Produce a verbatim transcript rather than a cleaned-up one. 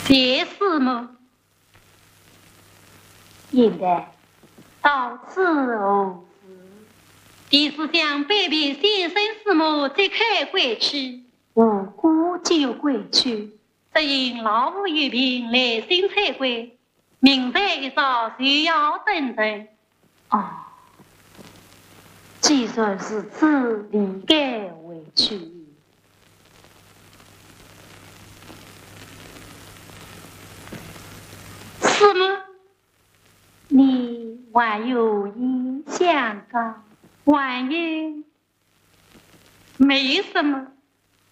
别是么？ 应该到此后事。 第是想北平先生师母即刻归去， 无故就要归去， 只因老母有病来信催归，明白一早需要等等。 哦，既然是此，理该回去。 是吗？ 你还有意想讲？ 还有没什么。